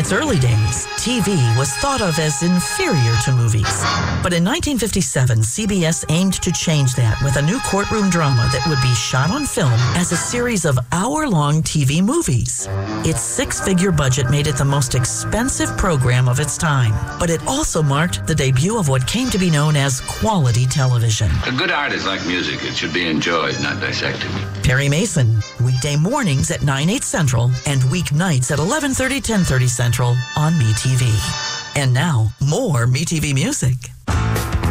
its early days, TV was thought of as inferior to movies. But in 1957, CBS aimed to change that with a new courtroom drama that would be shot on film as a series of hour-long TV movies. Its six-figure budget made it the most expensive program of its time, but it also marked the debut of what came to be known as quality television. A good art is like music. It should be enjoyed, not dissected. Perry Mason, weekday mornings at 9/8 Central and weeknights at 11:30, 10:30 Central on MeTV. And now, more MeTV music.